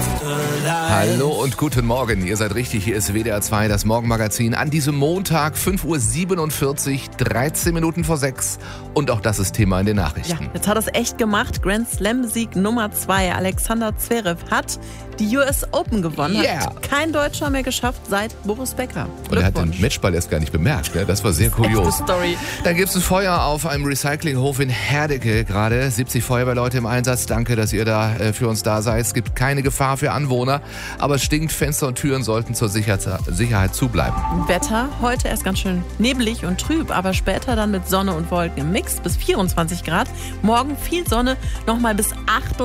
Hallo und guten Morgen. Ihr seid richtig, hier ist WDR 2, das Morgenmagazin an diesem Montag, 5:47 Uhr, 13 Minuten vor 6. Und auch das ist Thema in den Nachrichten. Ja, jetzt hat er es echt gemacht. Grand Slam-Sieg Nummer 2. Alexander Zverev hat die US Open gewonnen. Yeah. Hat kein Deutscher mehr geschafft seit Boris Becker. Und er hat den Matchball erst gar nicht bemerkt. Ne? Das war sehr kurios. Story. Dann gibt es ein Feuer auf einem Recyclinghof in Herdecke gerade. 70 Feuerwehrleute im Einsatz. Danke, dass ihr da für uns da seid. Es gibt keine Gefahr für Anwohner, aber es stinkt. Fenster und Türen sollten zur Sicherheit zubleiben. Wetter heute erst ganz schön neblig und trüb, aber später dann mit Sonne und Wolken im Mix bis 24 Grad. Morgen viel Sonne, nochmal bis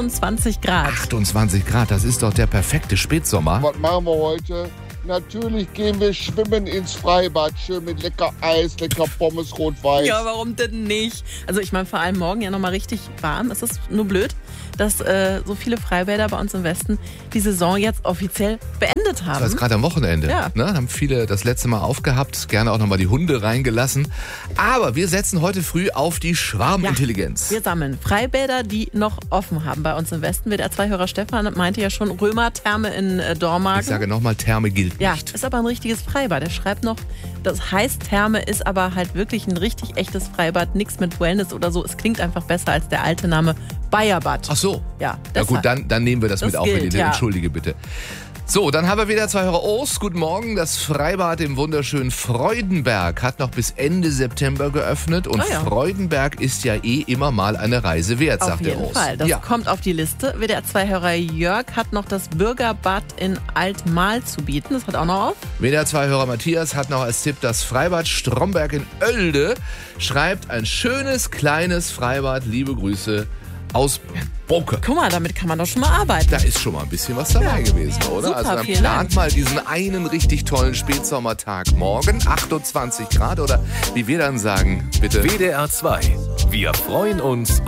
28 Grad. 28 Grad, das ist doch der perfekte Spätsommer. Was machen wir heute? Natürlich gehen wir schwimmen ins Freibad, schön mit lecker Eis, lecker Pommes rot-weiß. Ja, warum denn nicht? Also ich meine, vor allem morgen ja nochmal richtig warm. Es ist nur blöd, dass so viele Freibäder bei uns im Westen die Saison jetzt offiziell beendet haben. Das ist gerade am Wochenende. Ja. Ne? Haben viele das letzte Mal aufgehabt, gerne auch nochmal die Hunde reingelassen. Aber wir setzen heute früh auf die Schwarmintelligenz. Ja, wir sammeln Freibäder, die noch offen haben bei uns im Westen. WDR 2-Hörer Stefan meinte ja schon Römertherme in Dormagen. Ich sage nochmal, Therme gilt Ja, nicht. ist aber ein richtiges Freibad. Er schreibt noch, das heißt Therme, ist aber halt wirklich ein richtig echtes Freibad. Nichts mit Wellness oder so. Es klingt einfach besser als der alte Name Bayerbad. Ach so. Ja, Na gut, dann nehmen wir das mit auf. gilt, ja. Entschuldige bitte. So, dann haben wir wieder 2 Hörer. Guten Morgen. Das Freibad im wunderschönen Freudenberg hat noch bis Ende September geöffnet. Und Freudenberg ist ja immer mal eine Reise wert, sagt der Auf jeden Ost. Fall, das kommt auf die Liste. WDR 2-Hörer Jörg hat noch das Bürgerbad in Altmahl zu bieten. Das hat auch noch auf. WDR 2-Hörer Matthias hat noch als Tipp das Freibad Stromberg in Oelde. Schreibt ein schönes, kleines Freibad. Liebe Grüße aus Boke. Guck mal, damit kann man doch schon mal arbeiten. Da ist schon mal ein bisschen was dabei gewesen, oder? Super, Also dann vielen plant Dank. mal diesen einen richtig tollen Spätsommertag morgen, 28 Grad oder wie wir dann sagen, bitte. WDR 2. Wir freuen uns